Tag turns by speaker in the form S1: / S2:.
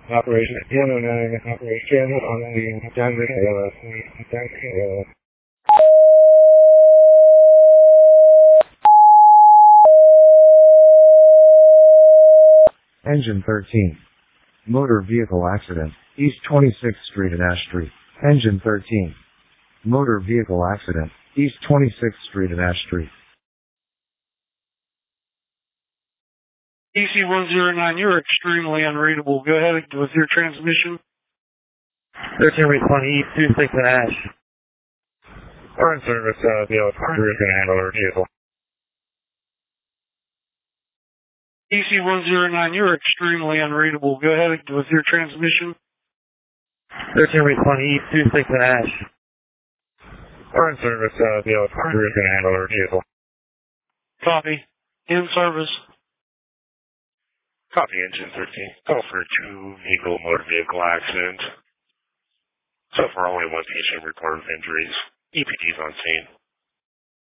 S1: Operation 109, operation on the Denver KLS.
S2: Engine 13. Motor vehicle accident, East 26th Street and Ash Street. Engine 13. Motor vehicle accident, East 26th Street and Ash Street.
S3: EC109, you're extremely unreadable. Go ahead with your transmission.
S1: 1320 East 26 and Ash. We're in service, the Alexander is going to handle our vehicle.
S3: EC109, you're extremely unreadable. Go ahead with your transmission.
S1: 1320 East 26 and Ash. We're in service, the Alexander is going to handle our vehicle.
S3: Copy. In service.
S4: Copy engine 13. Call for 2 motor vehicle accident. So far only 1 patient reported injuries. EPD's on scene.